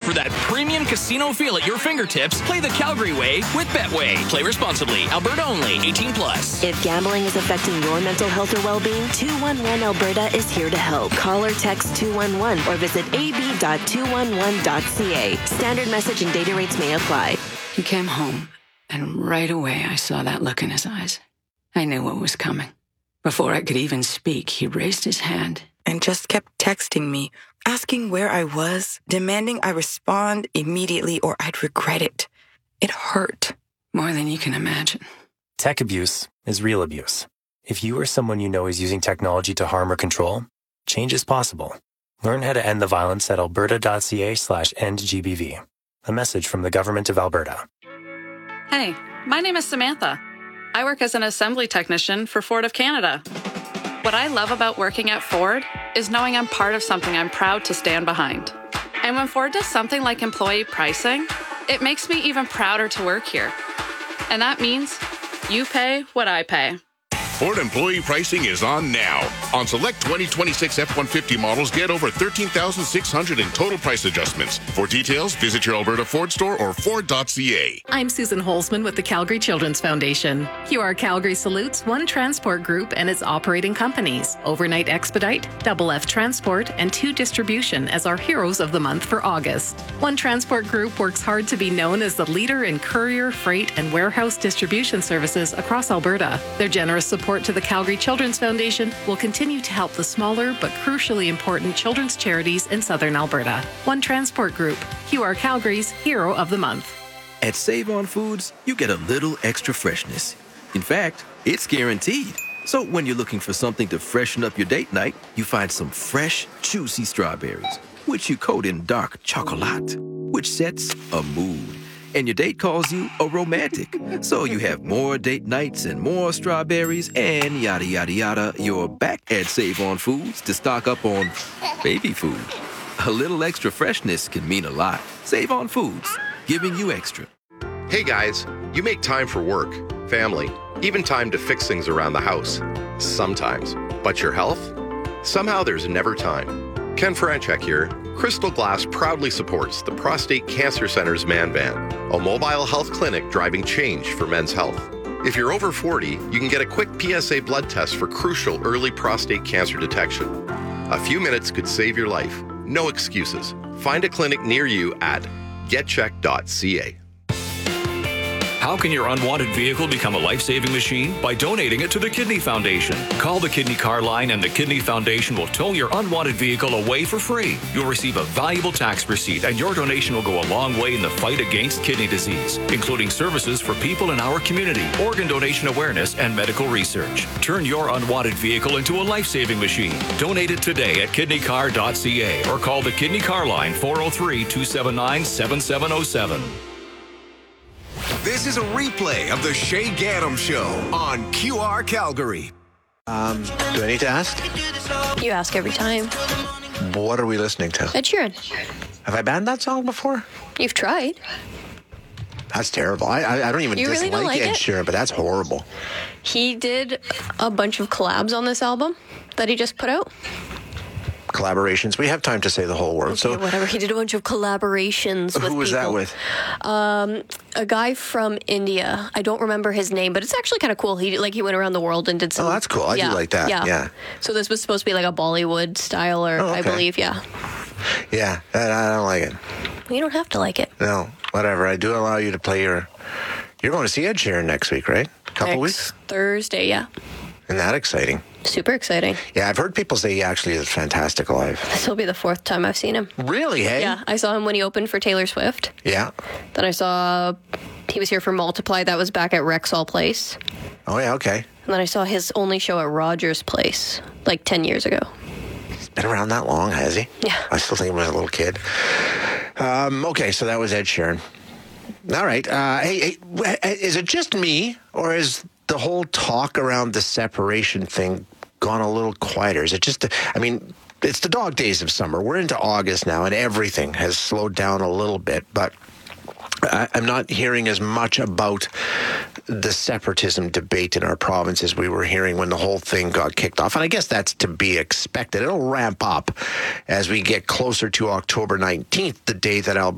For that premium casino feel at your fingertips, play the Calgary way with Betway. Play responsibly. Alberta only. 18 plus. If gambling is affecting your mental health or well-being, 211 Alberta is here to help. Call or text 211 or visit ab.211.ca. Standard message and data rates may apply. He came home, and right away I saw that look in his eyes. I knew what was coming. Before I could even speak, he raised his hand and just kept texting me, asking where I was, demanding I respond immediately or I'd regret it. It hurt. More than you can imagine. Tech abuse is real abuse. If you or someone you know is using technology to harm or control, change is possible. Learn how to end the violence at alberta.ca/endgbv. A message from the Government of Alberta. Hey, my name is Samantha. I work as an assembly technician for Ford of Canada. What I love about working at Ford is knowing I'm part of something I'm proud to stand behind. And when Ford does something like employee pricing, it makes me even prouder to work here. And that means you pay what I pay. Ford employee pricing is on now. On select 2026 F-150 models, get over $13,600 in total price adjustments. For details, visit your Alberta Ford store or Ford.ca. I'm Susan Holzman with the Calgary Children's Foundation. QR Calgary salutes One Transport Group and its operating companies, Overnight Expedite, Double F Transport, and 2 Distribution as our heroes of the month for August. One Transport Group works hard to be known as the leader in courier, freight, and warehouse distribution services across Alberta. Their generous support to the Calgary Children's Foundation will continue to help the smaller but crucially important children's charities in southern Alberta. One Transport Group, QR Calgary's Hero of the Month. At Save On Foods, you get a little extra freshness. In fact, it's guaranteed. So when you're looking for something to freshen up your date night, you find some fresh, juicy strawberries, which you coat in dark chocolate, which sets a mood. And your date calls you a romantic. So you have more date nights and more strawberries and yada, yada, yada. You're back at Save On Foods to stock up on baby food. A little extra freshness can mean a lot. Save On Foods, giving you extra. Hey guys, you make time for work, family, even time to fix things around the house. Sometimes. But your health? Somehow there's never time. Ken Franchek here. Crystal Glass proudly supports the Prostate Cancer Center's Man Van, a mobile health clinic driving change for men's health. If you're over 40, you can get a quick PSA blood test for crucial early prostate cancer detection. A few minutes could save your life. No excuses. Find a clinic near you at getcheck.ca. How can your unwanted vehicle become a life-saving machine? By donating it to the Kidney Foundation. Call the Kidney Car Line and the Kidney Foundation will tow your unwanted vehicle away for free. You'll receive a valuable tax receipt and your donation will go a long way in the fight against kidney disease, including services for people in our community, organ donation awareness, and medical research. Turn your unwanted vehicle into a life-saving machine. Donate it today at kidneycar.ca or call the Kidney Car Line 403-279-7707. This is a replay of the Shay Gaddam Show on QR Calgary. Do I need to ask? You ask every time. What are we listening to? Ed Sheeran. Have I banned that song before? You've tried. That's terrible. I don't even dislike Ed Sheeran, but that's horrible. He did a bunch of collabs on this album that he just put out. Collaborations. We have time to say the whole word. Okay, so whatever. He did a bunch of collaborations with who was people. that with? A guy from India. I don't remember his name, but it's actually kind of cool. He went around the world and did some. Oh, that's cool. I do like that. Yeah. So this was supposed to be like a Bollywood style, or I believe, yeah. Yeah, I don't like it. You don't have to like it. No, whatever. I do allow you to play your. You're going to see Ed Sheeran next week, right? Couple weeks. Thursday, yeah. Isn't that exciting? Super exciting. Yeah, I've heard people say he actually is fantastic live. This will be the 4th time I've seen him. Really, hey? Yeah, I saw him when he opened for Taylor Swift. Yeah. Then I saw he was here for Multiply. That was back at Rexall Place. Oh, yeah, okay. And then I saw his only show at Rogers Place, like 10 years ago. He's been around that long, has he? Yeah. I still think he was a little kid. Okay, so that was Ed Sheeran. All right. Hey, is it just me, or is the whole talk around the separation thing gone a little quieter? Is it just, it's the dog days of summer. We're into August now, and everything has slowed down a little bit, but I'm not hearing as much about the separatism debate in our province as we were hearing when the whole thing got kicked off. And I guess that's to be expected. It'll ramp up as we get closer to October 19th, the day that